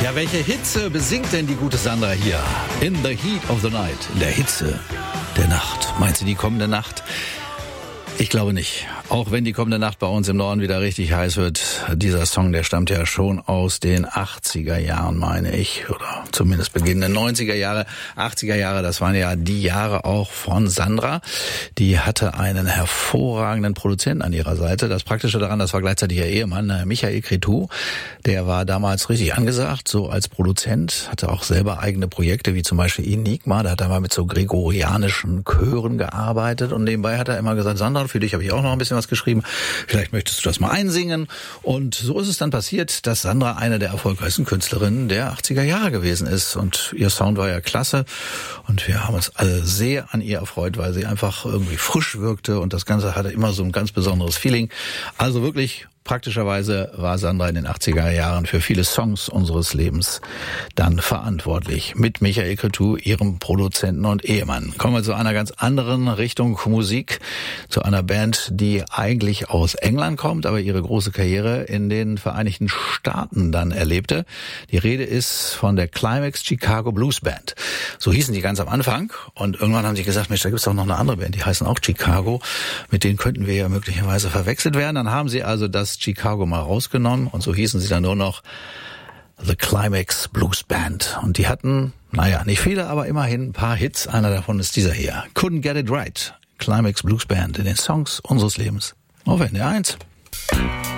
Ja, welche Hitze besingt denn die gute Sandra hier? In the heat of the night. In der Hitze der Nacht. Meinst du die kommende Nacht? Ich glaube nicht. Auch wenn die kommende Nacht bei uns im Norden wieder richtig heiß wird. Dieser Song, der stammt ja schon aus den 80er Jahren, meine ich. Oder zumindest beginnende 90er Jahre. 80er Jahre, das waren ja die Jahre auch von Sandra. Die hatte einen hervorragenden Produzenten an ihrer Seite. Das Praktische daran, das war gleichzeitig ihr Ehemann, Michael Cretu. Der war damals richtig angesagt, so als Produzent. Hatte auch selber eigene Projekte, wie zum Beispiel Enigma. Da hat er mal mit so gregorianischen Chören gearbeitet. Und nebenbei hat er immer gesagt, Sandra, für dich habe ich auch noch ein bisschen was geschrieben. Vielleicht möchtest du das mal einsingen. Und so ist es dann passiert, dass Sandra eine der erfolgreichsten Künstlerinnen der 80er Jahre gewesen ist. Und ihr Sound war ja klasse. Und wir haben uns alle sehr an ihr erfreut, weil sie einfach irgendwie frisch wirkte. Und das Ganze hatte immer so ein ganz besonderes Feeling. Also wirklich, praktischerweise war Sandra in den 80er Jahren für viele Songs unseres Lebens dann verantwortlich. Mit Michael Cretu, ihrem Produzenten und Ehemann. Kommen wir zu einer ganz anderen Richtung Musik. Zu einer Band, die eigentlich aus England kommt, aber ihre große Karriere in den Vereinigten Staaten dann erlebte. Die Rede ist von der Climax Chicago Blues Band. So hießen die ganz am Anfang. Und irgendwann haben sie gesagt, Mensch, da gibt's doch noch eine andere Band, die heißen auch Chicago. Mit denen könnten wir ja möglicherweise verwechselt werden. Dann haben sie also das Chicago mal rausgenommen und so hießen sie dann nur noch The Climax Blues Band. Und die hatten, nicht viele, aber immerhin ein paar Hits. Einer davon ist dieser hier. Couldn't Get It Right. Climax Blues Band in den Songs unseres Lebens. Auf NDR 1.